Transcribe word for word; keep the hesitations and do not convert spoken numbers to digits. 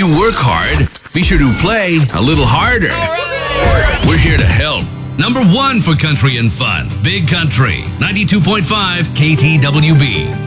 you work hard, be sure to play a little harder. We're here to help. Number one for country and fun. Big Country, ninety-two point five K T W B.